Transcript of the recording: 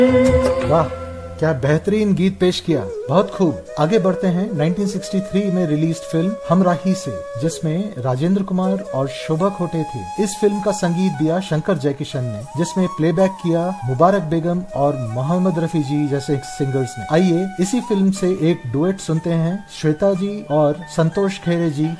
वाह, क्या बेहतरीन गीत पेश किया, बहुत खूब। आगे बढ़ते हैं 1963 में रिलीज फिल्म हमराही से, जिसमें राजेंद्र कुमार और शोभा खोटे थे। इस फिल्म का संगीत दिया शंकर जयकिशन ने, जिसमें प्लेबैक किया मुबारक बेगम और मोहम्मद रफी जी जैसे सिंगर्स ने। आइए इसी फिल्म से एक डुएट सुनते हैं श्वेता जी और संतोष खेरे जी